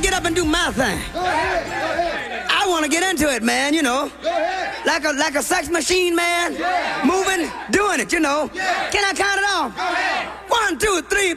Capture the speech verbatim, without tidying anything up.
get up and do my thing. Go ahead. Go ahead. I want to get into it, man, you know. Go ahead. Like a like a sex machine, man. Yeah. Moving, doing it, you know. Yeah. Can I count it off? Go ahead. One, two, three,